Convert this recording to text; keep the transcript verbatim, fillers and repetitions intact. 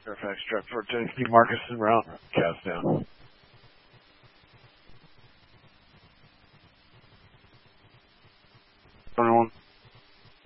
Fairfax Drop for Marcus and Route cast down.